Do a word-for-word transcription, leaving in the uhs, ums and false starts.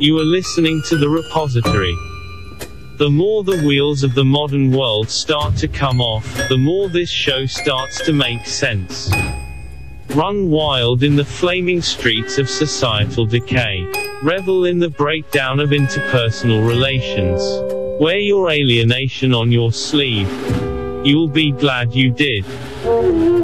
You are listening to The Repository. The more the wheels of the modern world start to come off, the more this show starts to make sense. Run wild in the flaming streets of societal decay. Revel in the breakdown of interpersonal relations. Wear your alienation on your sleeve. You'll be glad you did.